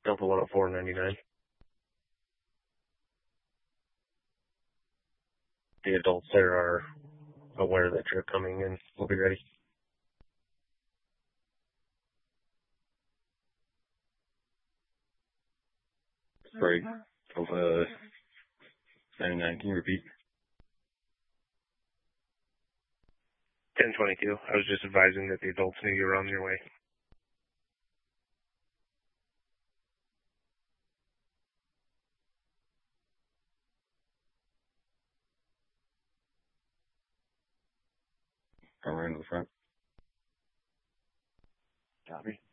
Delta 104.99. The adults there are aware that you're coming and will be ready. Sorry, Delta 99, can you repeat? 1022. I was just advising that the adults knew you were on your way. Come right into the front. Copy.